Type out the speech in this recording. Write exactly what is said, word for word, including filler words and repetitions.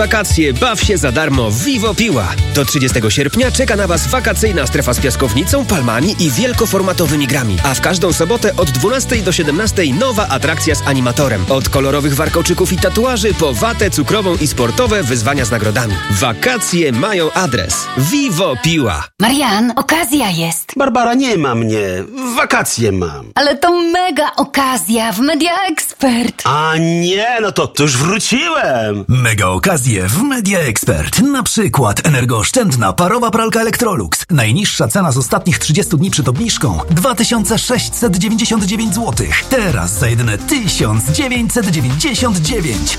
Wakacje baw się za darmo w Vivo Piła. Do trzydziestego sierpnia czeka na Was wakacyjna strefa z piaskownicą, palmami i wielkoformatowymi grami. A w każdą sobotę od dwunastej do siedemnastej nowa atrakcja z animatorem. Od kolorowych warkoczyków i tatuaży po watę cukrową i sportowe wyzwania z nagrodami. Wakacje mają adres. Vivo Piła. Marian, okazja jest. Barbara, nie ma mnie. Wakacje mam. Ale to mega okazja w Media Expert. A nie, no to, to już wróciłem. Mega okazje w Media Expert. Na przykład energooszczędna parowa pralka Electrolux. Najniższa cena z ostatnich trzydziestu dni przed obniżką dwa tysiące sześćset dziewięćdziesiąt dziewięć złotych. Teraz za jedyne tysiąc dziewięćset dziewięćdziesiąt dziewięć.